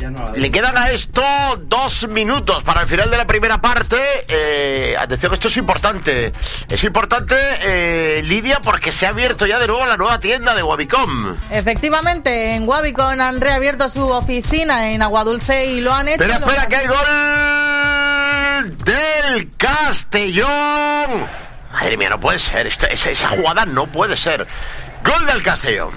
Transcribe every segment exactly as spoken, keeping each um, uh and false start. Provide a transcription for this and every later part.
Le quedan a esto dos minutos para el final de la primera parte. Eh, atención, esto es importante. Es importante, eh, Lidia, porque se ha abierto ya de nuevo la nueva tienda de Wabicom. Efectivamente, en Wabicom han reabierto su oficina en Aguadulce y lo han hecho... Pero espera, que hay gol del Castellón. Madre mía, no puede ser. Esta, esa, esa jugada no puede ser. Gol del Castellón.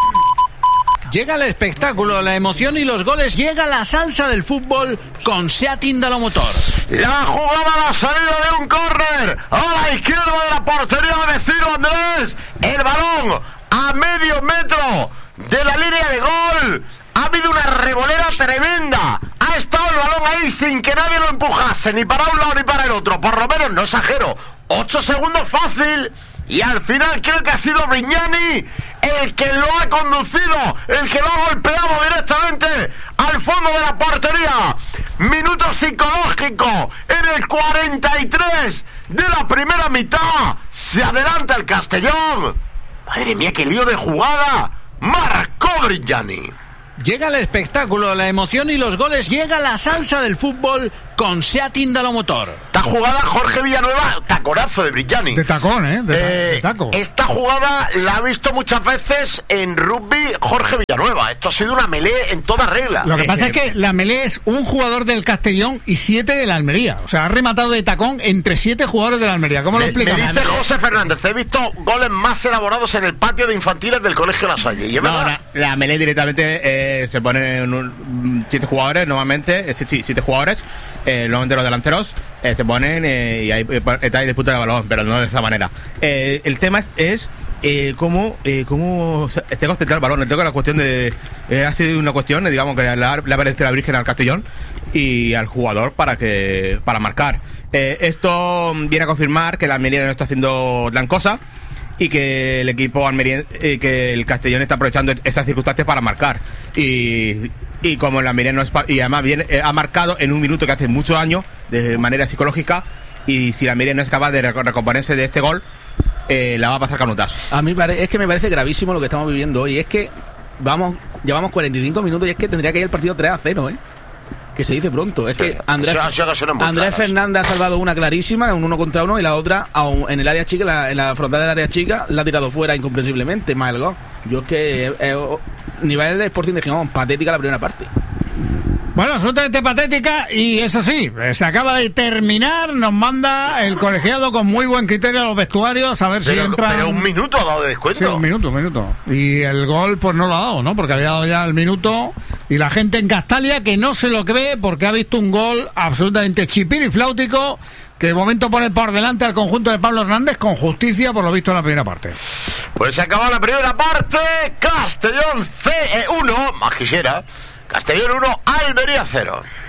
Llega el espectáculo, la emoción y los goles. Llega la salsa del fútbol con SEAT Indalomotor. La jugada a la salida de un córner a la izquierda de la portería de vecino Andrés. El balón a medio metro de la línea de gol. Ha habido una revolera tremenda. Ha estado el balón ahí sin que nadie lo empujase, ni para un lado ni para el otro. Por lo menos, no exagero, ocho segundos fácil. Y al final creo que ha sido Brignani el que lo ha conducido, el que lo ha golpeado directamente al fondo de la portería. Minuto psicológico en el cuarenta y tres de la primera mitad. Se adelanta el Castellón. Madre mía, qué lío de jugada. Marcó Brignani. Llega el espectáculo, la emoción y los goles. Llega la salsa del fútbol con SEAT Indalomotor. Esta jugada, Jorge Villanueva, taconazo de Brignani. De tacón, ¿eh? De, eh de taco. Esta jugada la ha visto muchas veces en rugby Jorge Villanueva. Esto ha sido una melee en toda regla. Lo que pasa eh, es que la melee es un jugador del Castellón y siete de la Almería. O sea, ha rematado de tacón entre siete jugadores de la Almería. ¿Cómo me, lo explicas? Me dice José Fernández, he visto goles más elaborados en el patio de infantiles del Colegio La Salle. ¿Y es no, verdad? la, la melee directamente eh, se pone en un, siete jugadores, normalmente, eh, sí, siete jugadores, eh, normalmente los delanteros eh, se ponen eh, y ahí está disputa de balón, pero no de esa manera. Eh, el tema es, es eh, cómo, eh, cómo se está concentrado el balón. Tengo la cuestión de, eh, ha sido una cuestión, eh, digamos, que le ha, le ha parecido la Virgen al Castellón y al jugador para que para marcar. Eh, esto viene a confirmar que la Almería no está haciendo gran cosa y que el equipo almeriense, eh, que el Castellón está aprovechando estas circunstancias para marcar. Y, y como el Almería no es, y además viene, eh, ha marcado en un minuto que hace muchos años de manera psicológica, y si la Almería no es capaz de recomponerse de este gol, eh, la va a pasar canutazo. A mí pare- es que me parece gravísimo lo que estamos viviendo hoy. Es que vamos, llevamos cuarenta y cinco minutos y es que tendría que ir el partido tres a cero, ¿eh? Que se dice pronto. Es sí. que Andrés, o sea, sí, Andrés Fernández ha salvado una clarísima, un uno contra uno, y la otra aún en el área chica, la, en la frontal del área chica, la ha tirado fuera incomprensiblemente. Más el gol. Yo es que eh, eh, nivel de Sporting de Gijón, patética la primera parte. Bueno, absolutamente patética, y eso sí, se acaba de terminar. Nos manda el colegiado con muy buen criterio a los vestuarios a ver pero, si entran. Pero un minuto ha dado de descuento. Sí, un minuto, un minuto. Y el gol pues no lo ha dado, ¿no? Porque había dado ya el minuto, y la gente en Castalia que no se lo cree porque ha visto un gol absolutamente chipirifláutico que de momento pone por delante al conjunto de Pablo Hernández con justicia, por lo visto en la primera parte. Pues se acaba la primera parte. Castellón C uno, más quisiera. Castellón uno, Almería cero.